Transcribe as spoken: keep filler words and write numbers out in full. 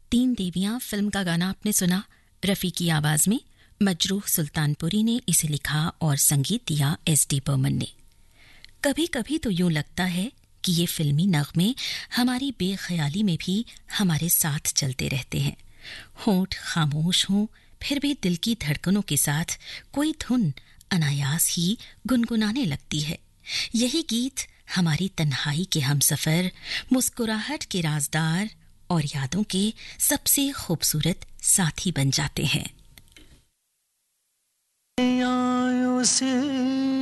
तीन देवियां फिल्म का गाना आपने सुना रफ़ी की आवाज में। मजरूह सुल्तानपुरी ने इसे लिखा और संगीत दिया एस डी बर्मन ने। कभी कभी तो यूं लगता है कि ये फिल्मी नगमे हमारी बेख्याली में भी हमारे साथ चलते रहते हैं। होंठ खामोश हों फिर भी दिल की धड़कनों के साथ कोई धुन अनायास ही गुनगुनाने लगती है। यही गीत हमारी तन्हाई के हमसफर, मुस्कुराहट के राजदार और यादों के सबसे खूबसूरत साथी बन जाते हैं। आयों से